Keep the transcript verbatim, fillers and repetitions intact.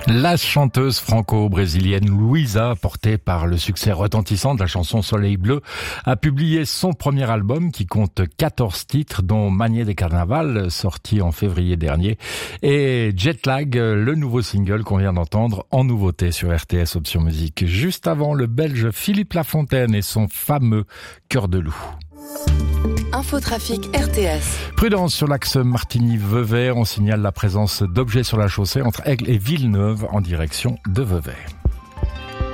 La chanteuse franco-brésilienne Luísa, portée par le succès retentissant de la chanson Soleil Bleu, a publié son premier album qui compte quatorze titres, dont Manier des Carnaval, sorti en février dernier, et Jetlag, le nouveau single qu'on vient d'entendre en nouveauté sur R T S Option Musique. Juste avant, le Belge Philippe Lafontaine et son fameux Cœur de loup. Infotrafic R T S. Prudence sur l'axe Martigny-Vevey. On signale la présence d'objets sur la chaussée entre Aigle et Villeneuve en direction de Vevey.